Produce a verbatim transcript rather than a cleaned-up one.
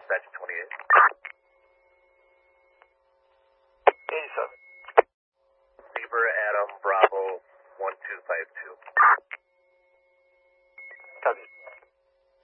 Dispatch twenty-eight. eighty-seven. Beaver Adam Bravo one two five two. Copy.